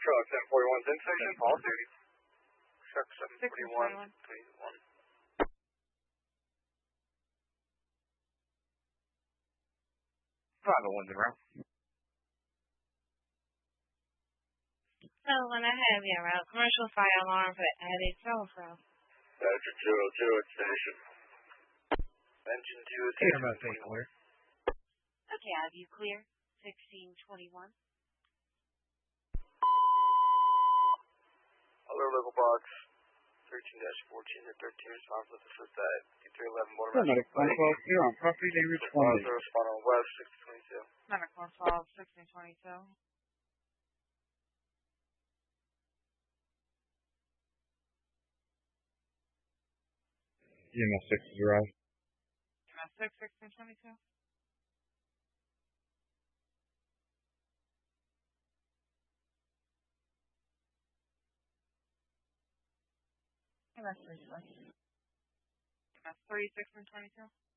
Truck 741's in section, policy. Truck 741, 21. Private ones around. So when I have you around, commercial fire alarm for Attic Telephone. Badger 202 at station. Engine 2 at station. About that clear. Okay, I have you clear. 1621. Other local box 13-14 to 13 response with assist at 5311 Motor Medic 112 here on property they responded. Respond on West 622. Medic 112, 1622. EMS 6 has arrived. EMS 6, 1622. EMS 3, 1622.